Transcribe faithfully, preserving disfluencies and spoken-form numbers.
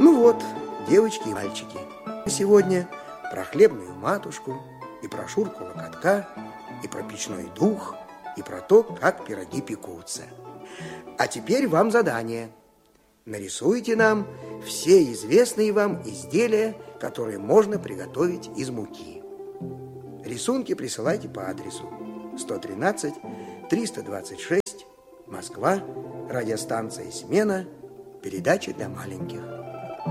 Ну вот, девочки и мальчики, сегодня про хлебную матушку, и про Шурку Локотка, и про печной дух, и про то, как пироги пекутся. А теперь вам задание. Нарисуйте нам все известные вам изделия, которые можно приготовить из муки. Рисунки присылайте по адресу сто тринадцать триста двадцать шесть, Москва, радиостанция «Смена», передача для маленьких.